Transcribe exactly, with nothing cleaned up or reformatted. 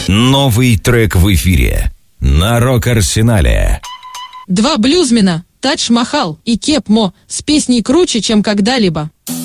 Новый трек в эфире на Рок-Арсенале. Два блюзмена, Тадж Махал и Кеп Мо, с песней «Круче, чем когда-либо».